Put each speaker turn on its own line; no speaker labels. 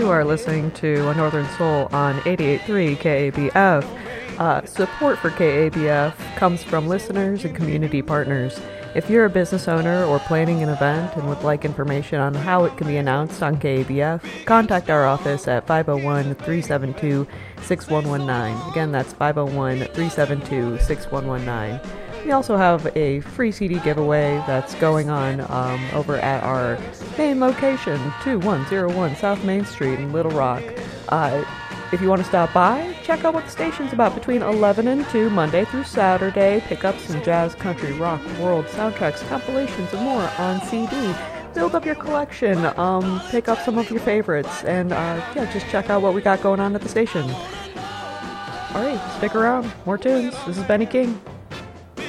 You are listening to A Northern Soul on 88.3 KABF. Support for KABF comes from listeners and community partners. If you're a business owner or planning an event and would like information on how it can be announced on KABF, contact our office at 501-372-6119. Again, that's 501-372-6119. We also have a free CD giveaway that's going on over at our main location, 2101 South Main Street in Little Rock. If you want to stop by, check out what the station's about between 11 and 2, Monday through Saturday. Pick up some jazz, country, rock, world soundtracks, compilations, and more on CD. Build up your collection, pick up some of your favorites, and just check out what we got going on at the station. Alright, stick around. More tunes. This is Benny King.